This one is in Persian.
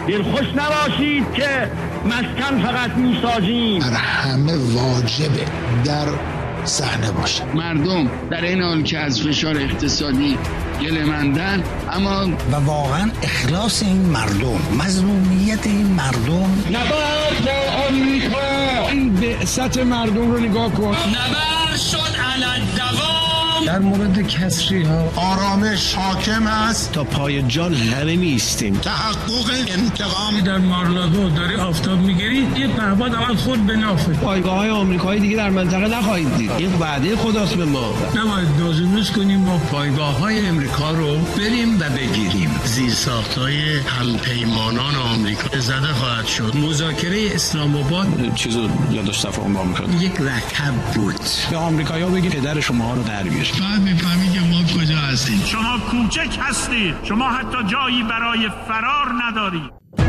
دلخوش نباشید که مسکن فقط میسازیم. بر همه واجبه در صحنه باشه. مردم در این حال که از فشار اقتصادی گله‌مندن، اما و واقعا اخلاص این مردم، مظلومیت این مردم. نبرد آمریکا، این بعثت مردم رو نگاه کن. نبرد شد علی الدوام. در مورد کسری ها آرامش حاکم است، تا پای جان همه میستیم. تحقق انتقام. در مارلاگو داری آفتاب میگیری، یه پهباد اول خود به نافه. پایگاه های آمریکایی دیگه در منطقه نخواهید دید. این وعده خداست به ما. نباید دازونوز کنیم ما پایگاه های امریکا رو بریم و بگیریم. زیرساخت‌های همپیمانان آمریکا زده خواهد شد. مذاکره اسلام آباد چیزو یادداشت تفاهم با آمریکا یک رکب بود. به آمریکایی‌ها بگید پدر شما رو در بیار. بعد می‌فهمی که ما کجا هستیم. شما کوچک هستید. شما حتی جایی برای فرار ندارید.